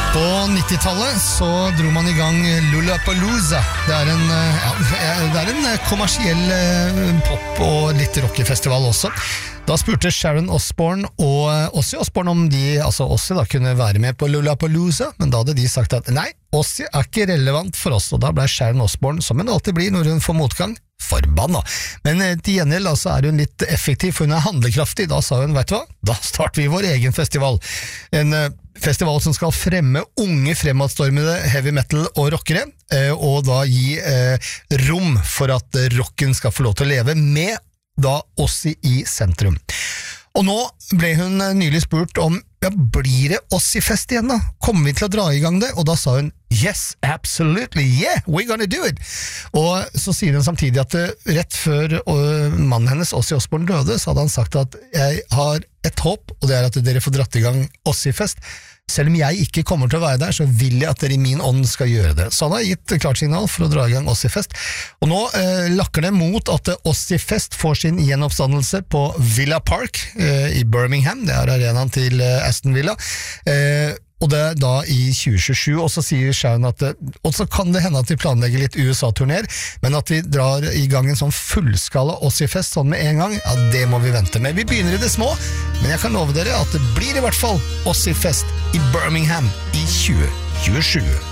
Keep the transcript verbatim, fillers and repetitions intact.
På nittitallet så dro man i gang Lollapalooza. Det er en, ja, det er en kommersiell pop- og litt rockefestival også. Da spurte Sharon Osbourne og Ozzy Osbourne om de, altså Ozzy da, kunne være med på Lollapalooza, men da hadde de sagt at nei, Ozzy er ikke relevant for oss, og da ble Sharon Osbourne, som hun alltid blir når hun får motgang, forbanna. Men til gjengjeld så er hun litt effektiv, for hun er handlekraftig. Da sa hun, vet du hva? Da starter vi vår egen festival. En festival som skal fremme unge fremadstormede heavy metal og rockere, og da gi eh, rom for at rocken skal få lov til å leve med da Ozzy i sentrum. Og nå ble hun nylig spurt om, ja, blir det Ozzy-fest igjen da? Kommer vi til å dra i gang det? Og da sa hun, yes, absolutely, yeah, we're gonna do it. Og så sier hun samtidig at rett før mannen hennes, Ozzy Osbourne, døde, så hadde han sagt at jeg har et håp, og det er at dere får dratt i gang Ozzy-fest. Selv om jeg ikke kommer til å være der, så vil jeg at dere i min ånd skal gjøre det. Så han har gitt klart signal for å dra i gang Ozzy-fest. Og nå eh, lakker det mot at Ozzy-fest får sin gjenoppstandelse på Villa Park eh, i Birmingham. Det er arenaen til eh, Aston Villa. Eh, og det er da i tjue tjuesju, og så sier Sharon at og så kan det hende at vi planlegger litt U S A-turner, men at vi drar i gang en sånn fullskala Ozzy-fest sånn med en gang, ja, det må vi vente med. Vi begynner i det små, men jeg kan love dere at det blir i hvert fall Ozzy-fest i Birmingham i tjue tjuesju.